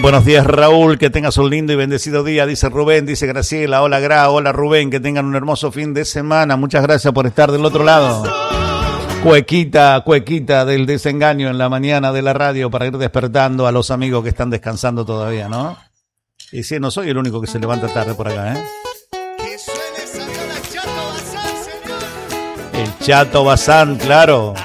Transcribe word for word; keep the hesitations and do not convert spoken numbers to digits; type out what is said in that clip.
Buenos días, Raúl, que tengas un lindo y bendecido día, dice Rubén, dice Graciela, hola Gra, hola Rubén, que tengan un hermoso fin de semana, muchas gracias por estar del otro lado. Cuequita, cuequita del desengaño en la mañana de la radio para ir despertando a los amigos que están descansando todavía, ¿no? Y sí, no soy el único que se levanta tarde por acá, ¿eh? El Chato Bazán, claro.